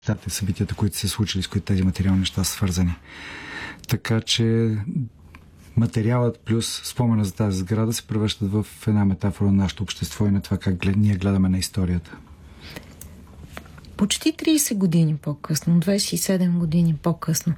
събитията, които се случили, с които тези материални неща са свързани. Така че материалът плюс спомена за тази сграда се превръщат в една метафора на нашето общество и на това как ние гледаме на историята. Почти 30 години по-късно, 27 години по-късно.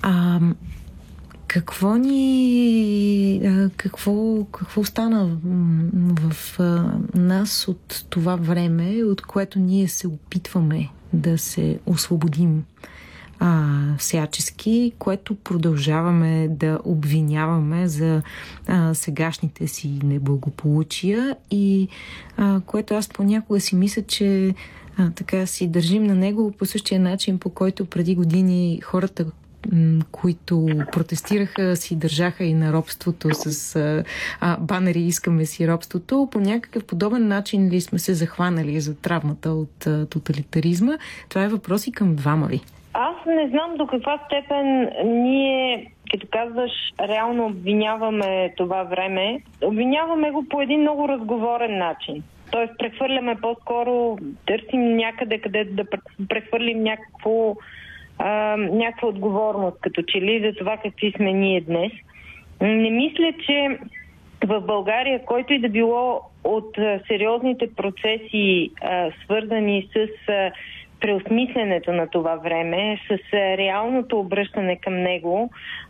Какво стана в нас от това време, от което ние се опитваме да се освободим всячески, което продължаваме да обвиняваме за сегашните си неблагополучия и което аз понякога си мисля, че така си държим на него по същия начин, по който преди години хората, които протестираха, си държаха и на робството с банери "Искаме си робството". По някакъв подобен начин ли сме се захванали за травмата от тоталитаризма? Това е въпрос и към двама ви. Аз не знам до каква степен ние, като казваш, реално обвиняваме това време. Обвиняваме го по един много разговорен начин. Тоест прехвърляме по-скоро, търсим някъде, където да прехвърлим някаква отговорност, като че ли за това какви сме ние днес. Не мисля, че в България, който и да било от сериозните процеси, свързани с преосмисленето на това време, с реалното обръщане към него,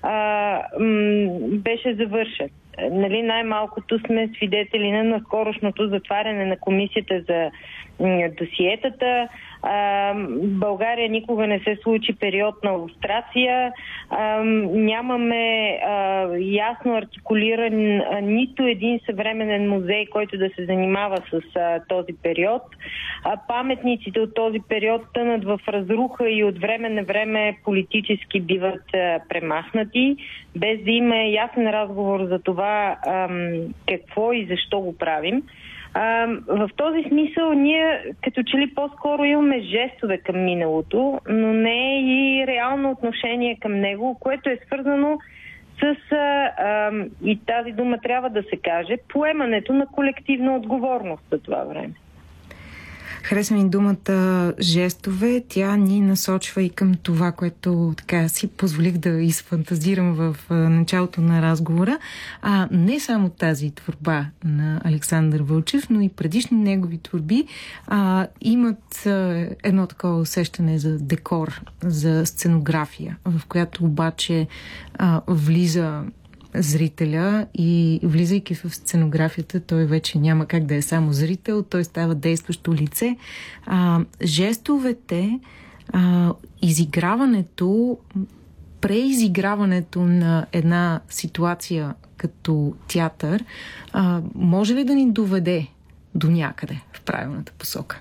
беше завършен. Нали, най-малкото сме свидетели на наскорошното затваряне на комисията за досиетата. България никога не се случи период на лустрация. Нямаме ясно артикулиран нито един съвременен музей, който да се занимава с този период. Паметниците от този период тънат в разруха и от време на време политически биват премахнати, без да има ясен разговор за това какво и защо го правим. В този смисъл ние като че ли по-скоро имаме жестове към миналото, но не и реално отношение към него, което е свързано с, и тази дума трябва да се каже, поемането на колективна отговорност за това време. Харесва ми думата жестове. Тя ни насочва и към това, което така си позволих да изфантазирам в началото на разговора. Не само тази творба на Александър Вълчев, но и предишни негови творби имат едно такова усещане за декор, за сценография, в която обаче влиза зрителя и влизайки в сценографията, той вече няма как да е само зрител, той става действащо лице. Жестовете, изиграването, преизиграването на една ситуация като театър, може ли да ни доведе до някъде в правилната посока?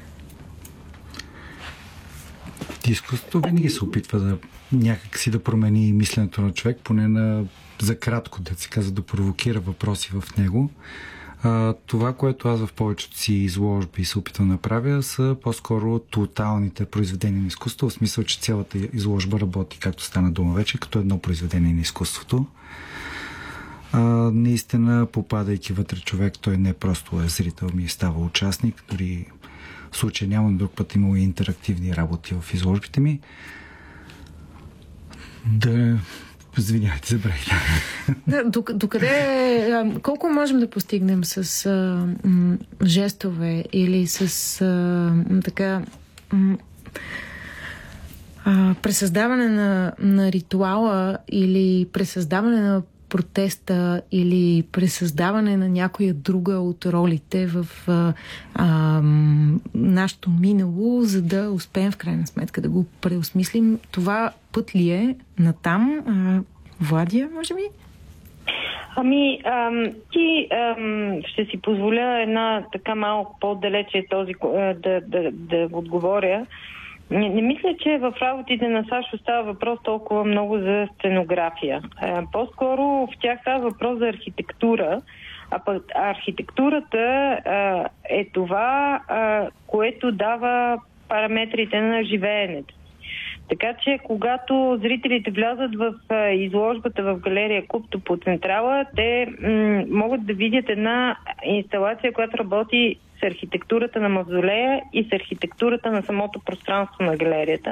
Изкуството винаги се опитва да някак си да промени мисленето на човек, поне за кратко, да се казва, да провокира въпроси в него. Това, което аз в повечето си изложби се опитвам да направя, са по-скоро тоталните произведения на изкуство, в смисъл, че цялата изложба работи, както стана дума вече, като едно произведение на изкуството. Наистина, попадайки вътре човек, той не просто е зрител, ми става участник, дори в случай нямам, друг път имало и интерактивни работи в изложбите ми. Извинявайте, забравих. Докъде, колко можем да постигнем с жестове или с така пресъздаване на ритуала или пресъздаване на протеста или пресъздаване на някоя друга от ролите в нашето минало, за да успеем в крайна сметка да го преосмислим. Това път ли е натам? Владия, може би? Ще си позволя една така малко по-далече този да отговоря. Не мисля, че в работите на Сашо става въпрос толкова много за сценография. По-скоро в тях става въпрос за архитектура, а пък архитектурата е това, което дава параметрите на живеенето. Така че, когато зрителите влязат в изложбата в галерия Купто по Централа, те могат да видят една инсталация, която работи с архитектурата на мавзолея и с архитектурата на самото пространство на галерията.